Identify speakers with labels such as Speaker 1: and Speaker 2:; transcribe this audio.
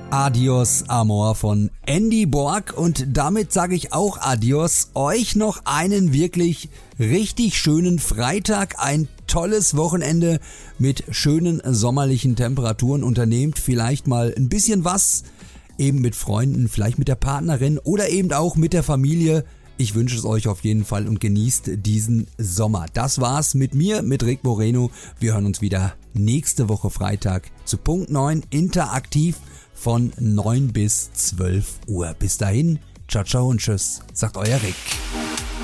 Speaker 1: Adios Amor von Andy Borg und damit sage ich auch Adios. Euch noch einen wirklich richtig schönen Freitag, ein tolles Wochenende mit schönen sommerlichen Temperaturen. Unternehmt vielleicht mal ein bisschen was, eben mit Freunden, vielleicht mit der Partnerin oder eben auch mit der Familie. Ich wünsche es euch auf jeden Fall und genießt diesen Sommer. Das war's mit mir, mit Rick Moreno. Wir hören uns wieder nächste Woche Freitag zu Punkt 9 interaktiv von 9 bis 12 Uhr. Bis dahin, ciao, ciao und tschüss, sagt euer Rick.